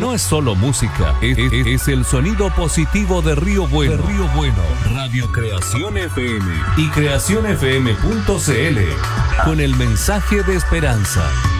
no es solo música, es el sonido positivo de Río Bueno. Radio Creación FM y creacionfm.cl con el mensaje de esperanza.